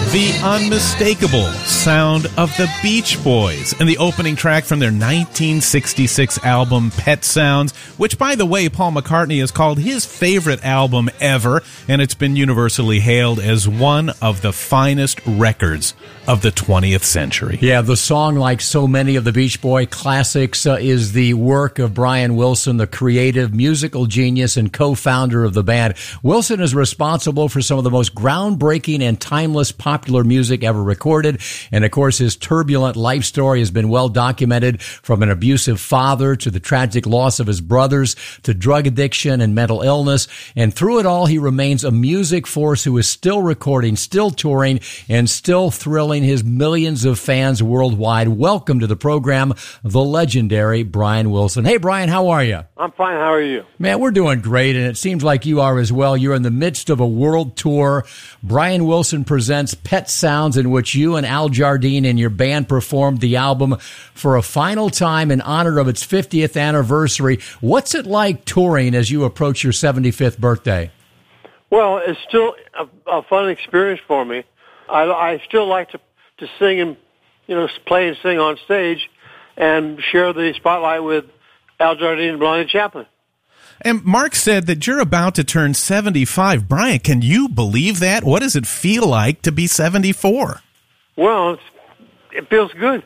The unmistakable sound of the Beach Boys and the opening track from their 1966 album Pet Sounds, which, by the way, Paul McCartney has called his favorite album ever, and it's been universally hailed as one of the finest records of the 20th century. Yeah, the song, like so many of the Beach Boy classics, is the work of Brian Wilson, the creative musical genius and co-founder of the band. Wilson is responsible for some of the most groundbreaking and timeless popular music ever recorded. And of course, his turbulent life story has been well documented, from an abusive father to the tragic loss of his brothers to drug addiction and mental illness. And through it all, he remains a music force who is still recording, still touring, and still thrilling his millions of fans worldwide. Welcome to the program, the legendary Brian Wilson. Hey, Brian, how are you? I'm fine. How are you? Man, we're doing great, and it seems like you are as well. You're in the midst of a world tour. Brian Wilson presents Pet Sounds, in which you and Al Jardine and your band performed the album for a final time in honor of its 50th anniversary. What's it like touring as you approach your 75th birthday? Well, it's still a fun experience for me. I still like to sing and, play and sing on stage and share the spotlight with Al Jardine and Blondie Chaplin. And Mark said that you're about to turn 75. Brian, can you believe that? What does it feel like to be 74? Well, it feels good.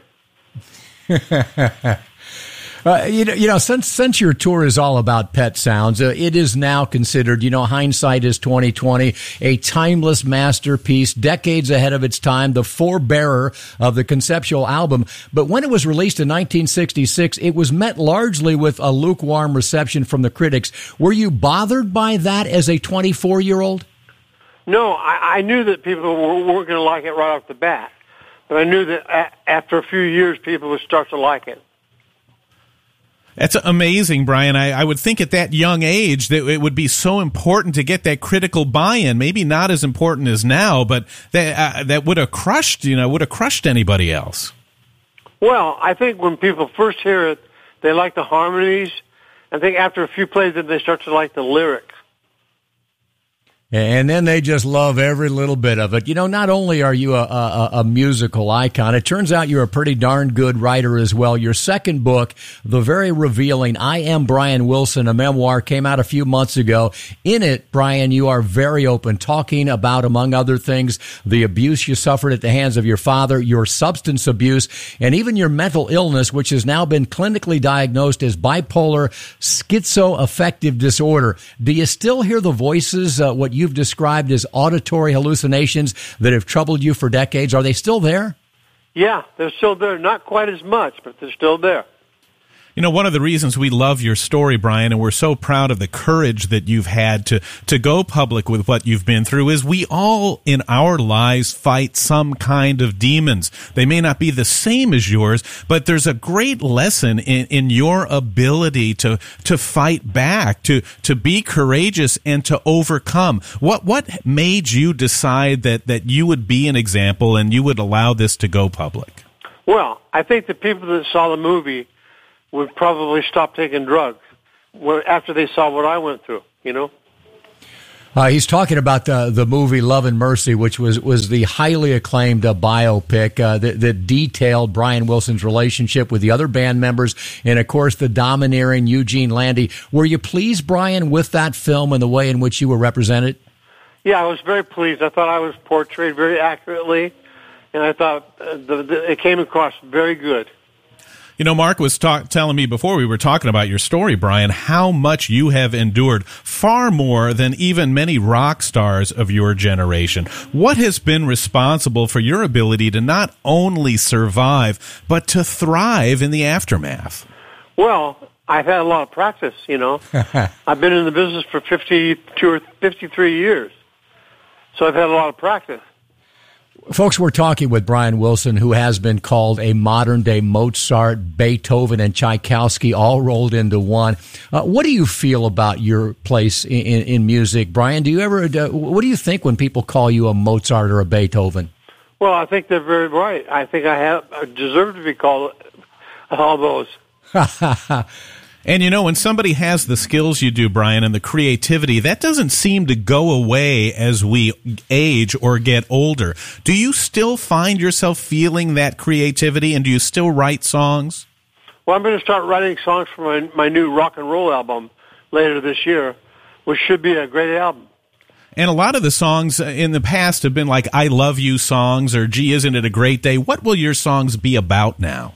Since your tour is all about Pet Sounds, it is now considered, hindsight is 2020, a timeless masterpiece, decades ahead of its time, the forebearer of the conceptual album. But when it was released in 1966, it was met largely with a lukewarm reception from the critics. Were you bothered by that as a 24-year-old? No, I knew that people weren't going to like it right off the bat. But I knew that after a few years, people would start to like it. That's amazing, Brian. I would think at that young age that it would be so important to get that critical buy-in. Maybe not as important as now, but that would have crushed anybody else. Well, I think when people first hear it, they like the harmonies. I think after a few plays, then they start to like the lyrics. And then they just love every little bit of it. Not only are you a musical icon, it turns out you're a pretty darn good writer as well. Your second book, the very revealing I Am Brian Wilson, a memoir, came out a few months ago. In it, Brian, you are very open, talking about, among other things, the abuse you suffered at the hands of your father, your substance abuse, and even your mental illness, which has now been clinically diagnosed as bipolar schizoaffective disorder. Do you still hear the voices, what you've described as auditory hallucinations that have troubled you for decades? Are they still there? Yeah, they're still there. Not quite as much, but they're still there. One of the reasons we love your story, Brian, and we're so proud of the courage that you've had to go public with what you've been through, is we all in our lives fight some kind of demons. They may not be the same as yours, but there's a great lesson in your ability to fight back, to be courageous and to overcome. What made you decide that you would be an example and you would allow this to go public? Well, I think the people that saw the movie would probably stop taking drugs after they saw what I went through, He's talking about the movie Love and Mercy, which was the highly acclaimed biopic that detailed Brian Wilson's relationship with the other band members and, of course, the domineering Eugene Landy. Were you pleased, Brian, with that film and the way in which you were represented? Yeah, I was very pleased. I thought I was portrayed very accurately, and I thought it came across very good. Mark was telling me before we were talking about your story, Brian, how much you have endured, far more than even many rock stars of your generation. What has been responsible for your ability to not only survive, but to thrive in the aftermath? Well, I've had a lot of practice, I've been in the business for 52 or 53 years, so I've had a lot of practice. Folks, we're talking with Brian Wilson, who has been called a modern-day Mozart, Beethoven, and Tchaikovsky all rolled into one. What do you feel about your place in music, Brian? What do you think when people call you a Mozart or a Beethoven? Well, I think they're very right. I think I deserve to be called all those. And you know, when somebody has the skills you do, Brian, and the creativity, that doesn't seem to go away as we age or get older. Do you still find yourself feeling that creativity, and do you still write songs? Well, I'm going to start writing songs for my new rock and roll album later this year, which should be a great album. And a lot of the songs in the past have been like I Love You songs or Gee, Isn't It a Great Day? What will your songs be about now?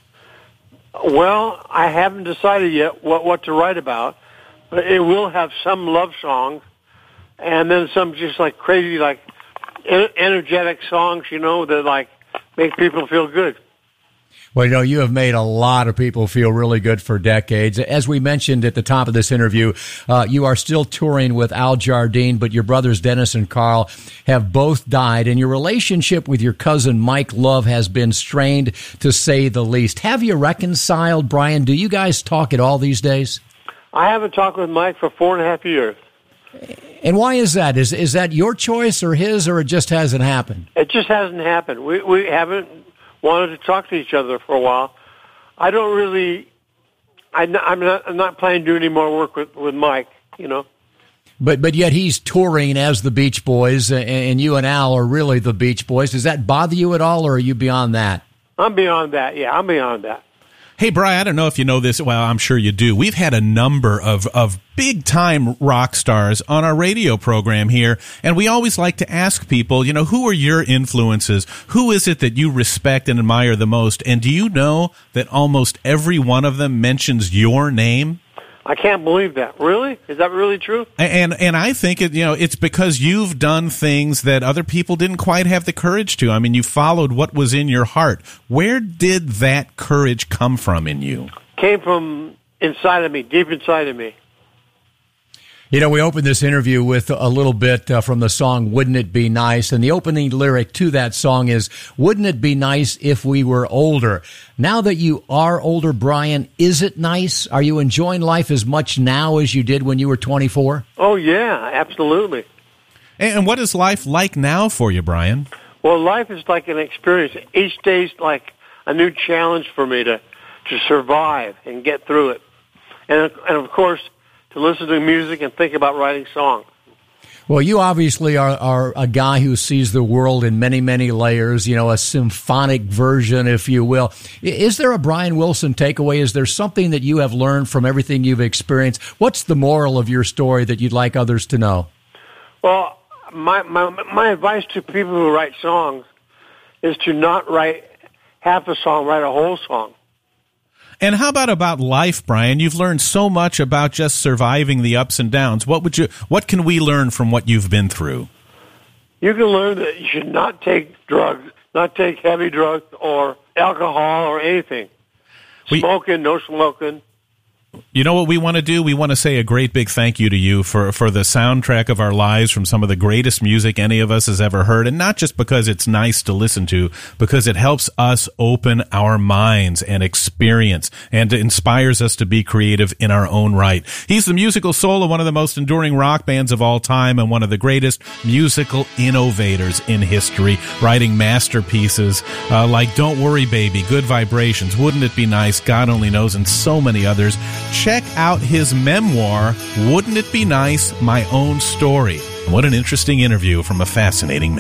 Well, I haven't decided yet what to write about, but it will have some love songs and then some just like crazy, like energetic songs, you know, that like make people feel good. Well, you know, you have made a lot of people feel really good for decades. As we mentioned at the top of this interview, you are still touring with Al Jardine, but your brothers Dennis and Carl have both died, and your relationship with your cousin Mike Love has been strained, to say the least. Have you reconciled, Brian? Do you guys talk at all these days? I haven't talked with Mike for 4.5 years. And why is that? Is that your choice or his, or it just hasn't happened? It just hasn't happened. We haven't wanted to talk to each other for a while. I don't really. I'm not planning to do any more work with Mike. You know. But yet he's touring as the Beach Boys, and you and Al are really the Beach Boys. Does that bother you at all, or are you beyond that? I'm beyond that. Yeah, I'm beyond that. Hey, Brian, I don't know if you know this. Well, I'm sure you do. We've had a number of big-time rock stars on our radio program here, and we always like to ask people, you know, who are your influences? Who is it that you respect and admire the most? And do you know that almost every one of them mentions your name? I can't believe that. Really? Is that really true? And I think it's because you've done things that other people didn't quite have the courage to. I mean, you followed what was in your heart. Where did that courage come from in you? Came from inside of me, deep inside of me. You know, we opened this interview with a little bit from the song Wouldn't It Be Nice? And the opening lyric to that song is, wouldn't it be nice if we were older? Now that you are older, Brian, is it nice? Are you enjoying life as much now as you did when you were 24? Oh, yeah, absolutely. And what is life like now for you, Brian? Well, life is like an experience. Each day's like a new challenge for me to survive and get through it. And of course, to listen to music and think about writing songs. Well, you obviously are a guy who sees the world in many, many layers, you know, a symphonic version, if you will. Is there a Brian Wilson takeaway? Is there something that you have learned from everything you've experienced? What's the moral of your story that you'd like others to know? Well, my advice to people who write songs is to not write half a song, write a whole song. And how about life, Brian? You've learned so much about just surviving the ups and downs. What can we learn from what you've been through? You can learn that you should not take drugs, not take heavy drugs or alcohol or anything. Smoking, no smoking. You know what we want to do? We want to say a great big thank you to you for the soundtrack of our lives, from some of the greatest music any of us has ever heard. And not just because it's nice to listen to, because it helps us open our minds and experience, and inspires us to be creative in our own right. He's the musical soul of one of the most enduring rock bands of all time, and one of the greatest musical innovators in history, writing masterpieces like Don't Worry Baby, Good Vibrations, Wouldn't It Be Nice, God Only Knows, and so many others. Check out his memoir, Wouldn't It Be Nice? My Own Story. What an interesting interview from a fascinating man.